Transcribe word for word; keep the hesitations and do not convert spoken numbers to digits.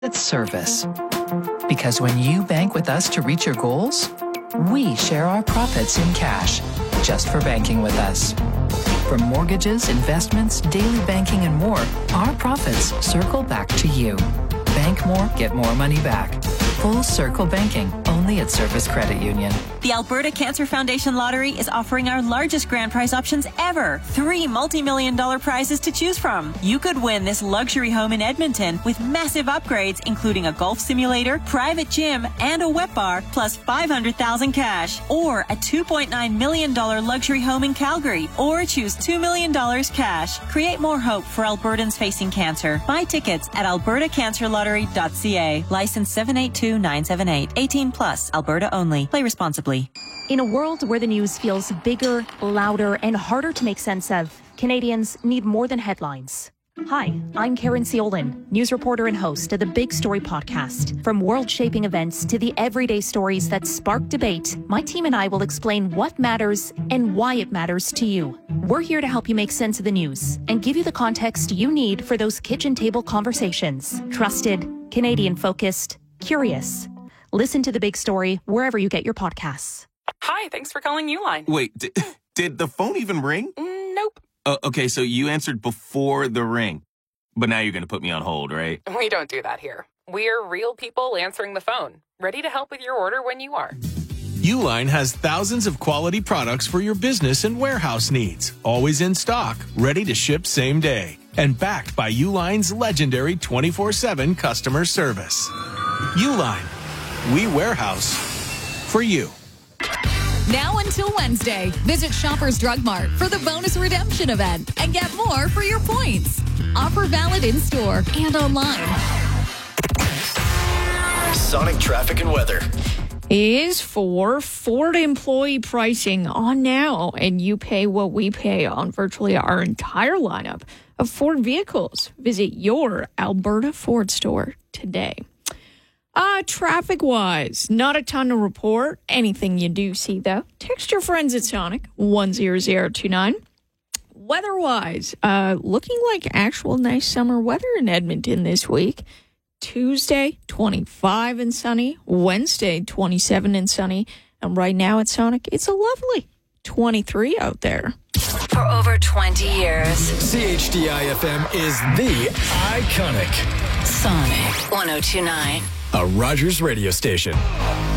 It's service. Because when you bank with us to reach your goals, we share our profits in cash, just for banking with us. From mortgages, investments, daily banking, and more, our profits circle back to you. Bank more, get more money back. Full Circle Banking, only at Service Credit Union. The Alberta Cancer Foundation Lottery is offering our largest grand prize options ever. Three multi-million dollar prizes to choose from. You could win this luxury home in Edmonton with massive upgrades, including a golf simulator, private gym, and a wet bar, plus five hundred thousand cash. Or a two point nine million dollars luxury home in Calgary. Or choose two million dollars cash. Create more hope for Albertans facing cancer. Buy tickets at alberta cancer lottery dot c a. License seven eight two nine seven eight. eighteen plus. Alberta only. Play responsibly. In a world where the news feels bigger, louder, and harder to make sense of, Canadians need more than headlines. Hi, I'm Karen Seolin, news reporter and host of the Big Story podcast. From world-shaping events to the everyday stories that spark debate, my team and I will explain what matters and why it matters to you. We're here to help you make sense of the news and give you the context you need for those kitchen table conversations. Trusted, Canadian-focused, curious. Listen to The Big Story wherever you get your podcasts. Hi, thanks for calling Uline. Wait, did, did the phone even ring? Mm, nope. Uh, okay, so you answered before the ring. But now you're going to put me on hold, right? We don't do that here. We're real people answering the phone, ready to help with your order when you are. Uline has thousands of quality products for your business and warehouse needs. Always in stock, ready to ship same day. And backed by Uline's legendary twenty-four seven customer service. Uline. We warehouse for you. Now until Wednesday, visit Shoppers Drug Mart for the bonus redemption event and get more for your points. Offer valid in-store and online. Sonic traffic and weather is for Ford employee pricing on now, and you pay what we pay on virtually our entire lineup of Ford vehicles. Visit your Alberta Ford store today. Uh, traffic-wise, not a ton to report. Anything you do see, though, text your friends at Sonic one zero zero two nine. Weather-wise, uh, looking like actual nice summer weather in Edmonton this week. Tuesday, twenty-five and sunny. Wednesday, twenty-seven and sunny. And right now at Sonic, it's a lovely twenty-three out there. For over twenty years, C H D I F M is the iconic Sonic one oh two point nine. A Rogers radio station.